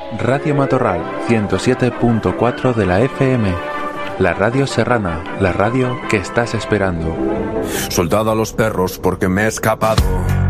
Radio Matorral 107.4 de la FM. La radio serrana, la radio que estás esperando. Soltad a los perros porque me he escapado.